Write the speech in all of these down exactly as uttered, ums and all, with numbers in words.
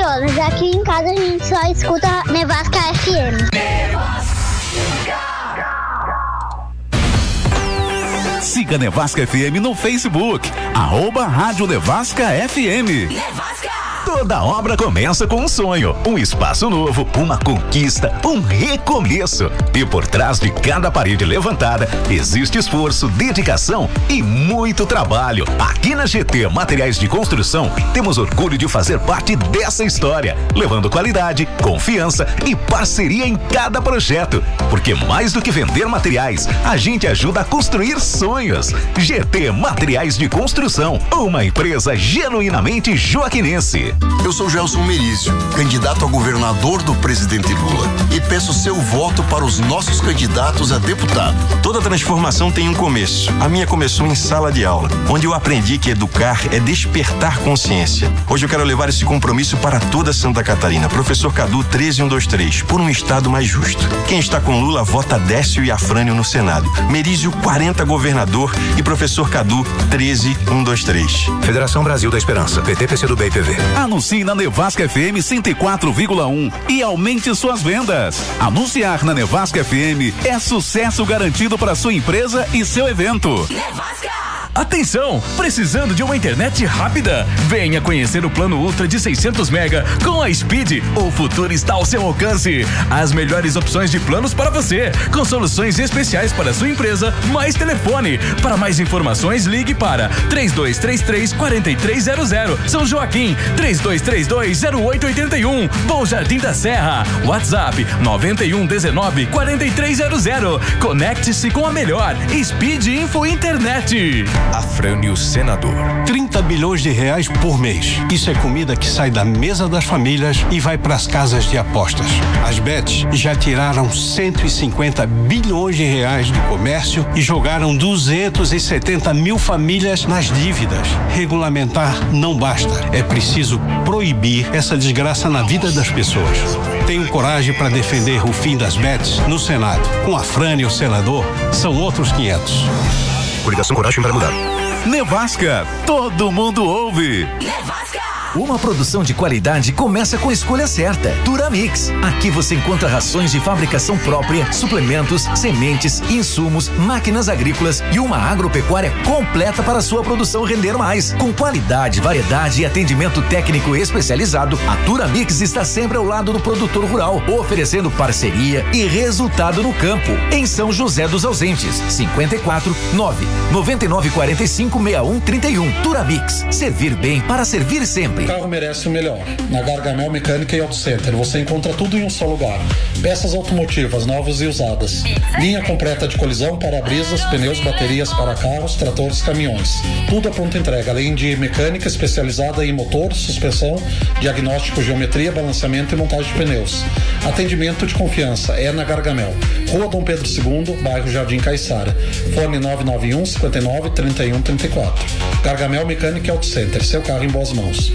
horas. Aqui em casa a gente só escuta Nevasca F M. Siga Nevasca F M no Facebook, arroba Rádio Nevasca F M. Nevasca! Toda obra começa com um sonho, um espaço novo, uma conquista, um recomeço. E por trás de cada parede levantada, existe esforço, dedicação e muito trabalho. Aqui na G T Materiais de Construção, temos orgulho de fazer parte dessa história, levando qualidade, confiança e parceria em cada projeto. Porque mais do que vender materiais, a gente ajuda a construir sonhos. G T Materiais de Construção, uma empresa genuinamente joaquinense. Eu sou Gelson Merizio, candidato a governador do presidente Lula, e peço seu voto para os nossos candidatos a deputado. Toda transformação tem um começo. A minha começou em sala de aula, onde eu aprendi que educar é despertar consciência. Hoje eu quero levar esse compromisso para toda Santa Catarina. Professor Cadu treze um dois três, por um estado mais justo. Quem está com Lula vota Décio e Afrânio no Senado. Merizio quarenta governador e professor Cadu treze um dois três. Federação Brasil da Esperança, P T, P C do B e P V. Anuncie na Nevasca F M cento e quatro vírgula um e aumente suas vendas. Anunciar na Nevasca F M é sucesso garantido para sua empresa e seu evento. Nevasca! Atenção! Precisando de uma internet rápida? Venha conhecer o plano Ultra de seiscentos mega com a Speed. O futuro está ao seu alcance. As melhores opções de planos para você, com soluções especiais para sua empresa, mais telefone. Para mais informações, ligue para três dois três três, quatro três zero zero. São Joaquim, três dois três dois, zero oito oito um. Bom Jardim da Serra. WhatsApp nove um um nove, quatro três zero zero. Conecte-se com a melhor Speed Info Internet. Afrânio Senador. trinta bilhões de reais por mês. Isso é comida que sai da mesa das famílias e vai para as casas de apostas. As bets já tiraram cento e cinquenta bilhões de reais do comércio e jogaram duzentos e setenta mil famílias nas dívidas. Regulamentar não basta. É preciso proibir essa desgraça na vida das pessoas. Tenho coragem para defender o fim das bets no Senado. Com Afrânio Senador, são outros quinhentos. Coligação Coragem para Mudar. Nevasca, todo mundo ouve. Nevasca! Uma produção de qualidade começa com a escolha certa. Duramix. Aqui você encontra rações de fabricação própria, suplementos, sementes, insumos, máquinas agrícolas e uma agropecuária completa para a sua produção render mais. Com qualidade, variedade e atendimento técnico especializado, a Duramix está sempre ao lado do produtor rural, oferecendo parceria e resultado no campo. Em São José dos Ausentes, cinquenta e quatro, nove, noventa e nove, quarenta e cinco, sessenta e um, trinta e um. Duramix. Servir bem para servir sempre. O carro merece o melhor. Na Gargamel Mecânica e Auto Center você encontra tudo em um só lugar. Peças automotivas novas e usadas. Linha completa de colisão, para-brisas, pneus, baterias para carros, tratores, caminhões. Tudo a pronta entrega, além de mecânica especializada em motor, suspensão, diagnóstico, geometria, balanceamento e montagem de pneus. Atendimento de confiança é na Gargamel. Rua Dom Pedro segundo, bairro Jardim Caiçara. Fone nove nove um, cinquenta e nove, trinta e um, trinta e quatro. Gargamel Mecânica e Auto Center, seu carro em boas mãos.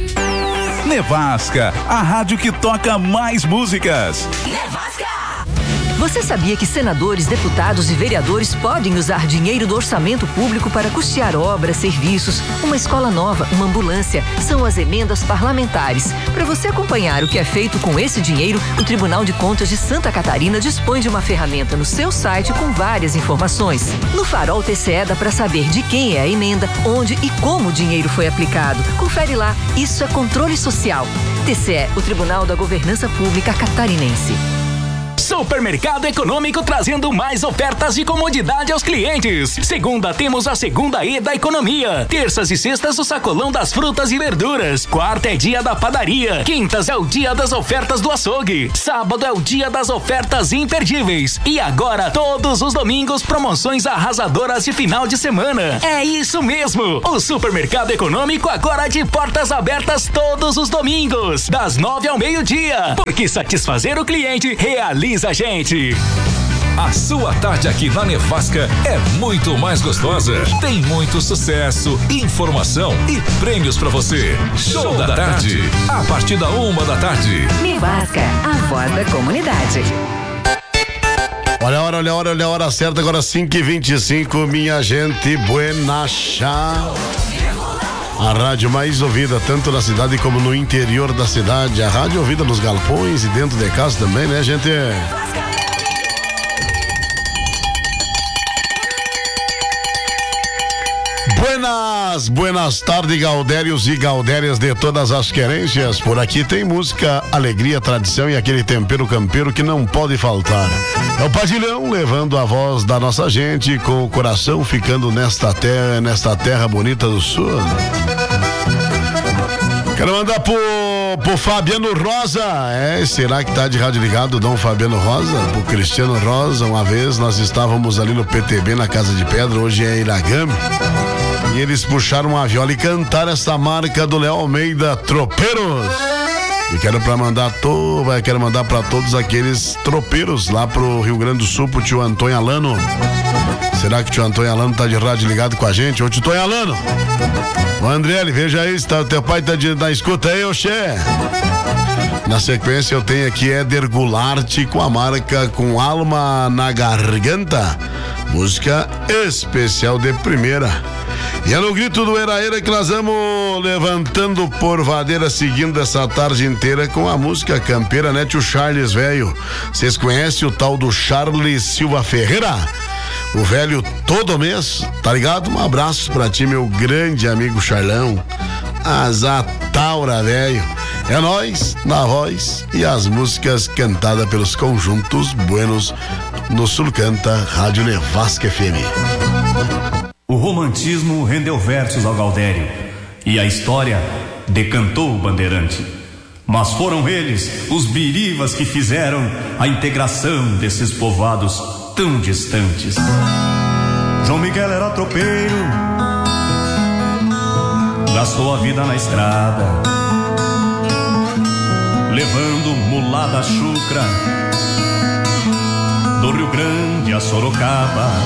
Nevasca, a rádio que toca mais músicas. Nevasca! Você sabia que senadores, deputados e vereadores podem usar dinheiro do orçamento público para custear obras, serviços, uma escola nova, uma ambulância? São as emendas parlamentares. Para você acompanhar o que é feito com esse dinheiro, o Tribunal de Contas de Santa Catarina dispõe de uma ferramenta no seu site com várias informações. No Farol T C E dá para saber de quem é a emenda, onde e como o dinheiro foi aplicado. Confere lá, isso é controle social. T C E, o Tribunal da Governança Pública Catarinense. Supermercado Econômico trazendo mais ofertas de comodidade aos clientes. Segunda temos a segunda E da economia. Terças e sextas o sacolão das frutas e verduras. Quarta é dia da padaria. Quintas é o dia das ofertas do açougue. Sábado é o dia das ofertas imperdíveis. E agora todos os domingos promoções arrasadoras de final de semana. É isso mesmo. O Supermercado Econômico agora de portas abertas todos os domingos, das nove ao meio-dia. Porque satisfazer o cliente realiza a gente. A sua tarde aqui na Nevasca é muito mais gostosa. Tem muito sucesso, informação e prêmios pra você. Show da tarde, a partir da uma da tarde. Nevasca, a voz da comunidade. Olha a hora, olha a hora, olha a hora certa, agora cinco e vinte e cinco, minha gente, buena chá. A rádio mais ouvida tanto na cidade como no interior da cidade. A rádio ouvida nos galpões e dentro de casa também, né, gente? Buenas, buenas tardes, gaudérios e gaudérias de todas as querências. Por aqui tem música, alegria, tradição e aquele tempero campeiro que não pode faltar. É o Padilhão levando a voz da nossa gente, com o coração ficando nesta terra, nesta terra bonita do sul. Quero mandar pro, pro Fabiano Rosa. É, será que tá de rádio ligado, Dom Fabiano Rosa? Pro Cristiano Rosa. Uma vez nós estávamos ali no P T B, na Casa de Pedra, hoje é Iragami. E eles puxaram uma viola e cantaram essa marca do Léo Almeida, Tropeiros. E quero para mandar to, quero mandar para todos aqueles tropeiros lá pro Rio Grande do Sul, pro tio Antônio Alano. Será que o tio Antônio Alano tá de rádio ligado com a gente? Ô, tio Antônio Alano. Ô, Andriele, veja aí, se tá, teu pai tá de, na escuta aí, ô, Xê. Na sequência eu tenho aqui Éder Goulart com a marca Com Alma na Garganta. Música especial de primeira. E é no grito do Eraera que nós vamos levantando por vadeira, seguindo essa tarde inteira com a música campeira, né, tio Charles, velho? Vocês conhecem o tal do Charles Silva Ferreira? O velho todo mês, tá ligado? Um abraço pra ti, meu grande amigo Charlão. Azataura, velho. É nós, na voz e as músicas cantadas pelos conjuntos buenos no Sul Canta, Rádio Nevasca F M. O romantismo rendeu versos ao Gaudério e a história decantou o bandeirante. Mas foram eles, os birivas, que fizeram a integração desses povoados tão distantes. João Miguel era tropeiro, gastou a vida na estrada, levando mulada chucra do Rio Grande a Sorocaba.